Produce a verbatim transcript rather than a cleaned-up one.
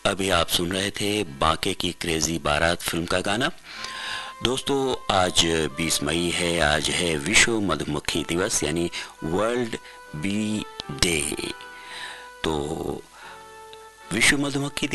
अभी आप सुन रहे थे बाके की क्रेजी बारात फिल्म का गाना। दोस्तों आज बीस मई है, आज है विश्व मधुमक्खी दिवस यानी वर्ल्ड बी डे। तो विश्व मधुमक्खी